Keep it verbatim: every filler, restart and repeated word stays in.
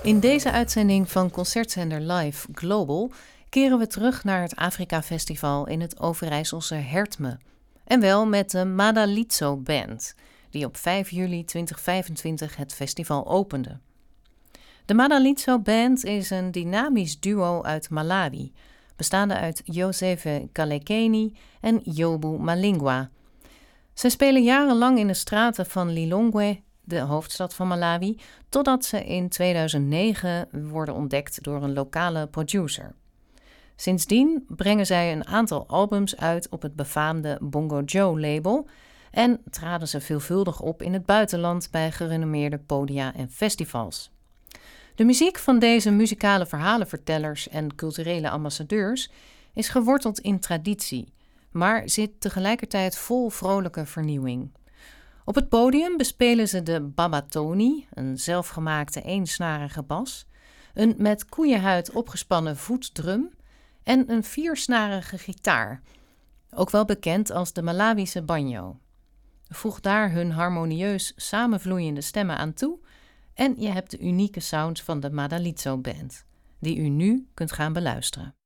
In deze uitzending van concertzender Live Global keren we terug naar het Afrika Festival in het Overijsselse Hertme. En wel met de Madalitso Band, die op vijf juli tweeduizend vijfentwintig het festival opende. De Madalitso Band is een dynamisch duo uit Malawi, bestaande uit Joseph Kalekeni en Yobu Malingwa. Ze spelen jarenlang in de straten van Lilongwe, de hoofdstad van Malawi, totdat ze in tweeduizend negen worden ontdekt door een lokale producer. Sindsdien brengen zij een aantal albums uit op het befaamde Bongo Joe label en traden ze veelvuldig op in het buitenland bij gerenommeerde podia en festivals. De muziek van deze muzikale verhalenvertellers en culturele ambassadeurs is geworteld in traditie, maar zit tegelijkertijd vol vrolijke vernieuwing. Op het podium bespelen ze de babatoni, een zelfgemaakte eensnarige bas, een met koeienhuid opgespannen voetdrum en een viersnarige gitaar, ook wel bekend als de Malawische banjo. Voeg daar hun harmonieus samenvloeiende stemmen aan toe en je hebt de unieke sound van de Madalitso Band, die u nu kunt gaan beluisteren.